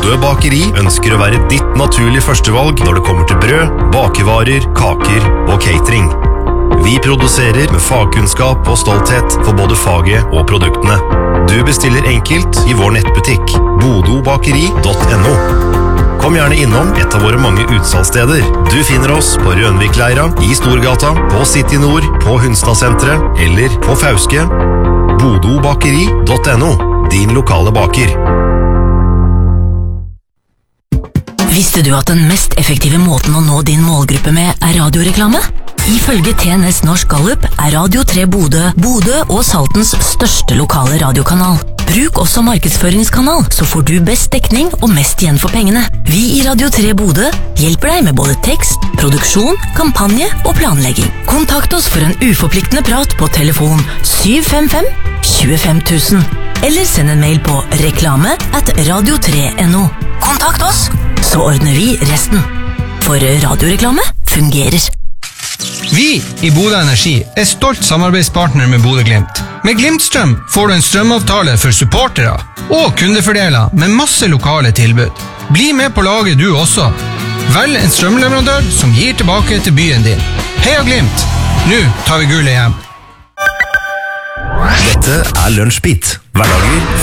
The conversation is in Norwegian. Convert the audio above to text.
Bodø Bakeri ønsker å være ditt naturlige førstevalg når det kommer til brød, bakevarer, kaker og catering. Vi produserer med fagkunnskap og stolthet for både faget og produktene. Du bestiller enkelt i vår nettbutikk, bodobakeri.no. Kom gjerne innom et av våre mange utsalgssteder. Du finner oss på Rønvikleira, i Storgata, på City Nord, på Hunstadsenteret eller på Fauske. bodobakeri.no, din lokale baker. Visste du at den mest effektive måten å nå din målgruppe med er radioreklame? Ifølge TNS Norsk Gallup er Radio 3 Bodø og Saltens største lokale radiokanal. Bruk også markedsføringskanal, så får du best dekning og mest igjen for pengene. Vi i Radio 3 Bodø hjelper deg med både tekst, produksjon, kampanje og planlegging. Kontakt oss for en uforpliktende prat på telefon 755 25 000, eller send en mail på reklame@radio3.no. Kontakt oss, så ordner vi resten. For radioreklame fungerer. Vi i Bodø Energi er stolt samarbeidspartner med Bodø Glimt. Med Glimtstrøm får du en strømavtale for supportere og kundefordeler med masse lokale tilbud. Bli med på laget du også. Velg en strømleverandør som gir tilbake til byen din. Heia Glimt! Nå tar vi gullet hjem. Dette er Lunsjbit. Hverdager